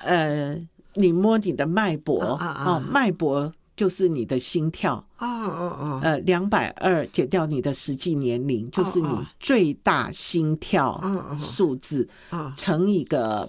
你摸你的脉搏脉搏就是你的心跳220减掉你的实际年龄，就是你最大心跳数字乘以个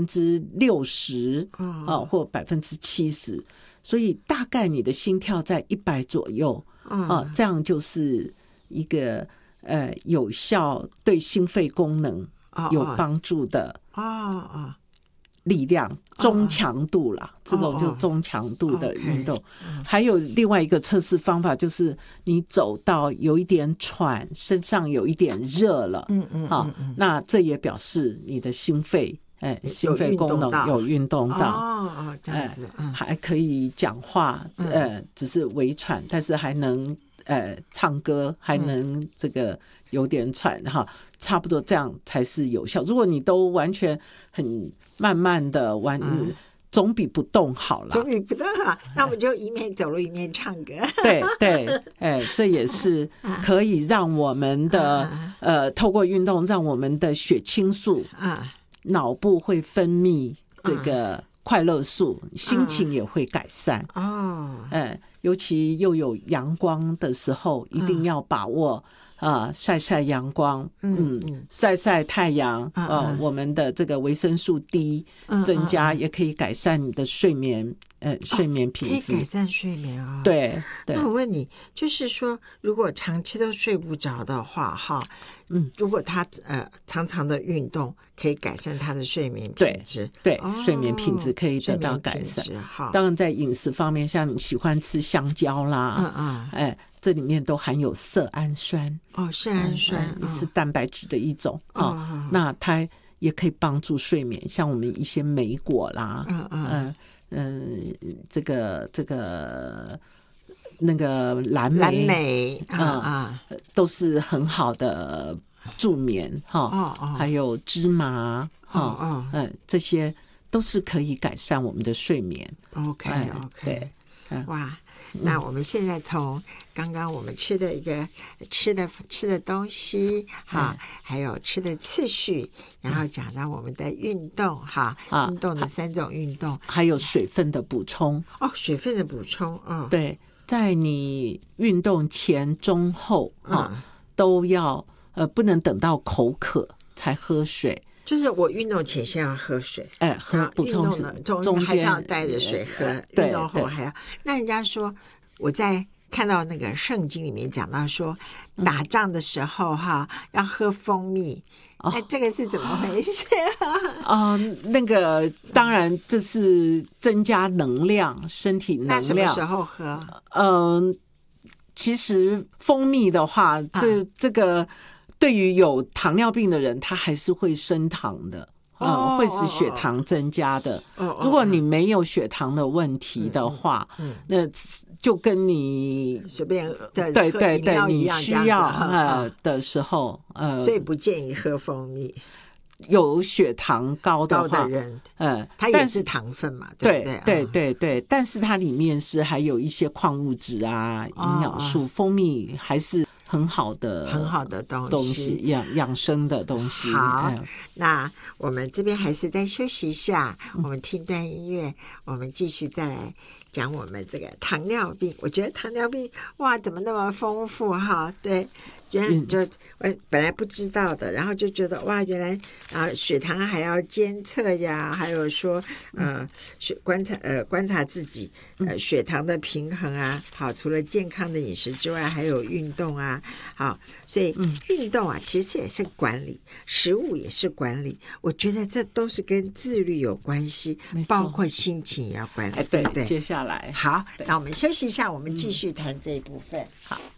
60%或70%，所以大概你的心跳在100左右这样就是一个有效对心肺功能有帮助的力量，中强度啦，这种就是中强度的运动。还有另外一个测试方法，就是你走到有一点喘，身上有一点热了，那这也表示你的心肺功能有运动到这样子， 还可以讲话，只是微喘，但是还能唱歌，还能这个有点喘差不多这样才是有效。如果你都完全很慢慢的总比不动好了， 总比不动好。那我们就一面走路一面唱歌。 对，这也是可以让我们的透过运动，让我们的血清素脑部会分泌这个快乐素，心情也会改善尤其又有阳光的时候，一定要把握晒晒阳光，晒晒太阳，我们的这个维生素 D 增加，也可以改善你的睡眠品质， 可以改善睡眠对。 那我问你，就是说，如果长期都睡不着的话，如果他常常的运动，可以改善他的睡眠品质， 对，睡眠品质可以得到改善。当然，在饮食方面，像你喜欢吃香蕉啦，这里面都含有色氨酸色氨酸也是蛋白质的一种那它也可以帮助睡眠，像我们一些莓果啦，这个那个蓝莓都是很好的助眠还有芝麻这些都是可以改善我们的睡眠。 OK， 对，哇。那我们现在从刚刚我们吃的一个吃的东西还有吃的次序，然后讲到我们的运动运动的3种运动， 还有水分的补充水分的补充对，在你运动前中后都要不能等到口渴才喝水， 就是我运动前先要喝水， 补充中间还是要带着水喝，运动后还要。那人家说，我在看到那个圣经里面讲到说，打仗的时候要喝蜂蜜，这个是怎么回事那个当然这是增加能量，身体能量。 那什么时候喝？ 其实蜂蜜的话，这个对于有糖尿病的人，他还是会升糖的，会使血糖增加的。如果你没有血糖的问题的话，那就跟你随便对你需要的时候， 所以不建议喝蜂蜜。 有血糖高的话， 人，它也是糖分嘛，对不对？对，但是它里面是还有一些矿物质营养素，蜂蜜还是很好的东西，养生的东西。 好，那我们这边还是再休息一下，我们听段音乐，我们继续再来讲我们这个糖尿病。我觉得糖尿病怎么那么丰富对。原来就本来不知道的，然后就觉得原来血糖还要监测呀，还有说观察自己血糖的平衡好，除了健康的饮食之外，还有运动好，所以运动其实也是管理，食物也是管理，我觉得这都是跟自律有关系，包括心情也要管理，对不对？ 接下来好，那我们休息一下，我们继续谈这一部分。 好。